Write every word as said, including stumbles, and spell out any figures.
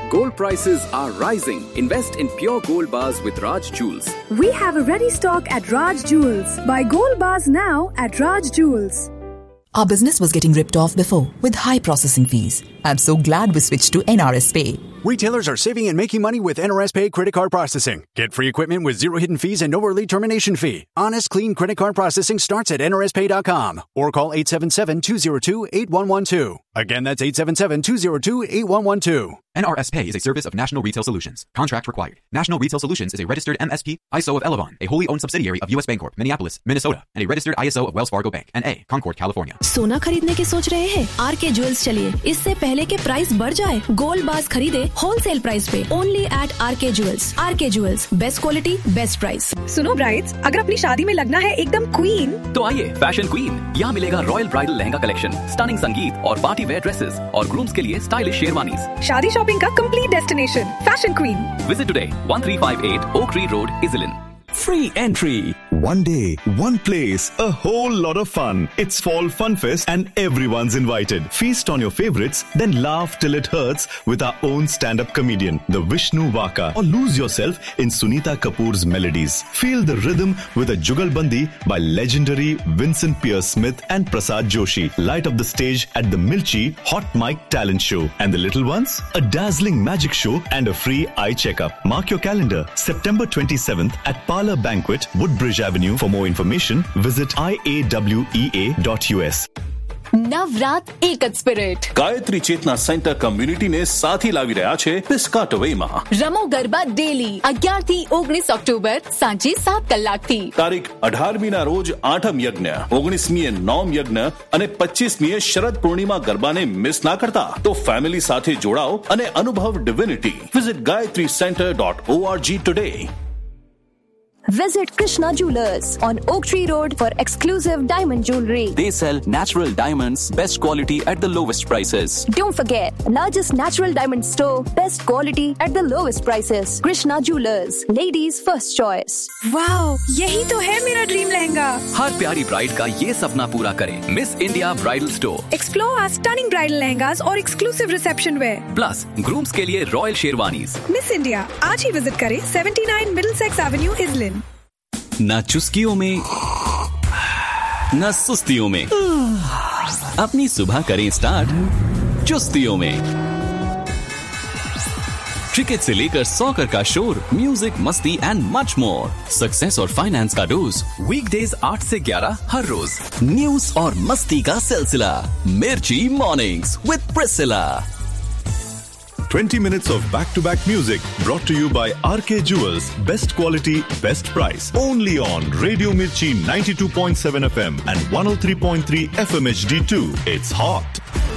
Gold prices are rising. Invest in pure gold bars with Raj Jewels. We have a ready stock at Raj Jewels. Buy gold bars now at Raj Jewels. Our business was getting ripped off before with high processing fees. I'm so glad we switched to N R S Pay. Retailers are saving and making money with N R S Pay credit card processing. Get free equipment with zero hidden fees and no early termination fee. Honest, clean credit card processing starts at N R S pay dot com or call eight seven seven, two zero two, eight one one two. Again, that's eight seven seven, two zero two, eight one one two. N R S Pay is a service of National Retail Solutions. Contract required. National Retail Solutions is a registered M S P, I S O of Elavon, a wholly owned subsidiary of U S Bancorp, Minneapolis, Minnesota, and a registered I S O of Wells Fargo Bank, N A, Concord, California. सोना खरीदने की सोच रहे हैं? Are के jewels चलिए, इससे पहले के प्राइस बढ़ जाए। गोल्ड बार्स खरीदे होलसेल प्राइस पे, ओनली एट आर के ज्वेल्स। आर के jewels, best quality, best price. सुनो ब्राइड्स, अगर अपनी शादी में लगना है एकदम क्वीन, तो आइए फैशन क्वीन। यहाँ मिलेगा royal bridal lehenga collection, stunning संगीत और पार्टी वेयर ड्रेसेस और ग्रूम्स के लिए स्टाइलिश शेरवानीज। शादी शॉपिंग का complete destination, fashion queen. Visit today, thirteen fifty-eight Oak Tree Road, Iselin. Free entry. One day, one place, a whole lot of fun. It's Fall Fun Fest and everyone's invited. Feast on your favorites, then laugh till it hurts with our own stand-up comedian, the Vishnu Vaka, or lose yourself in Sunita Kapoor's melodies. Feel the rhythm with a Jugalbandi by legendary Vincent Pierce Smith and Prasad Joshi. Light up the stage at the Milchi Hot Mic Talent Show. And the little ones? A dazzling magic show and a free eye checkup. Mark your calendar. September twenty-seventh at Parlor Banquet, Woodbridge Avenue. For more information, visit I A W E A dot U S. Navrat એક જ spirit. Gayatri ચેતના centre કમ્યુનિટીને સાથી લાવી રહ્યા છે પિસ્કાટોવેમાં. રમો garba daily અગિયાર થી ઓગણીસ ઓક્ટોબર સાંજે સાત કલાકથી. તારીખ અઢારમી ના રોજ આઠમ યજ્ઞ, ઓગણીસમીએ નોમ યજ્ઞ અને પચીસમીએ શરદ પૂર્ણિમા ગરબાને મિસ ના કરતા. તો ફેમિલી સાથે જોડાઓ અને અનુભવ divinity. Visit Gayatri centre dot ORG today. Visit Krishna Jewelers on Oak Tree Road for exclusive diamond jewelry. They sell natural diamonds, best quality at the lowest prices. Don't forget, largest natural diamond store, best quality at the lowest prices. Krishna Jewelers, ladies' first choice. Wow, यही तो है मेरा dream lehenga. हर प्यारी bride का ये सपना पूरा करें। Miss India bridal store. Explore our stunning bridal lehengas और exclusive reception wear. Plus grooms के लिए रॉयल शेरवानीज। मिस इंडिया आज ही विजिट करें seventy-nine Middlesex Avenue, Iselin. ना चुस्कियों में, ना सुस्तियों में, अपनी सुबह करें स्टार्ट चुस्तियों में। क्रिकेट से लेकर सॉकर का शोर, म्यूजिक, मस्ती एंड मच मोर। सक्सेस और फाइनेंस का डोज वीकडेज आठ से ग्यारह हर रोज। न्यूज और मस्ती का सिलसिला, मिर्ची mornings with Priscilla. twenty minutes of back-to-back music brought to you by R K Jewels. Best quality, best price. Only on Radio Mirchi ninety-two point seven F M and one oh three point three F M H D two. It's hot.